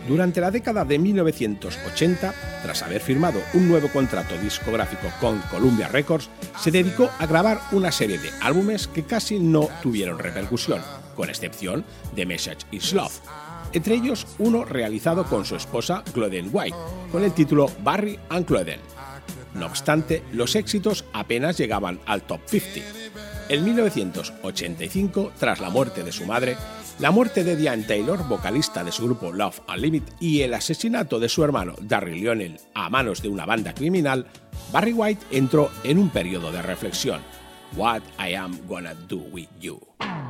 Durante la década de 1980, tras haber firmado un nuevo contrato discográfico con Columbia Records, se dedicó a grabar una serie de álbumes que casi no tuvieron repercusión, con excepción de Message is Love. Entre ellos, uno realizado con su esposa Claudine White, con el título Barry and Claudine. No obstante, los éxitos apenas llegaban al top 50. En 1985, tras la muerte de su madre, la muerte de Diane Taylor, vocalista de su grupo Love Unlimited, y el asesinato de su hermano Darryl Lionel a manos de una banda criminal, Barry White entró en un periodo de reflexión. What I Am Gonna Do With You.